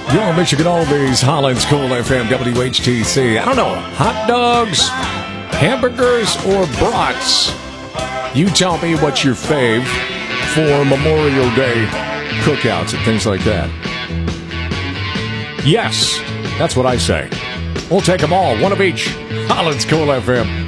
Your Michigan Oldies, Holland's Cool FM, WHTC. I don't know, hot dogs, hamburgers, or brats? You tell me what's your fave for Memorial Day cookouts and things like that. Yes, that's what I say. We'll take them all, one of each. Holland's Cool FM.